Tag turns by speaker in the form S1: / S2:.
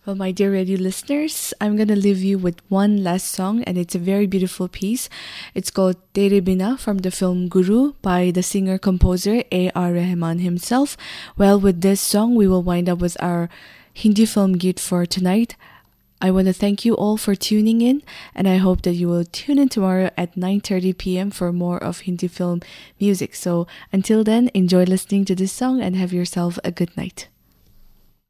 S1: Well, my dear radio listeners, I'm gonna leave you with one last song, and it's a very beautiful piece. It's called Tere Bina from the film Guru by the singer-composer A.R. Rahman himself. Well, with this song, we will wind up with our Hindi film Geet for tonight. I want to thank you all for tuning in, and I hope that you will tune in tomorrow at 9:30 p.m. for more of Hindi film music. So until then, enjoy listening to this song and have yourself a good night.